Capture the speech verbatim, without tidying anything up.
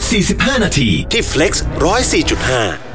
สี่สิบห้านาทีที่ Flex หนึ่งศูนย์สี่จุดห้า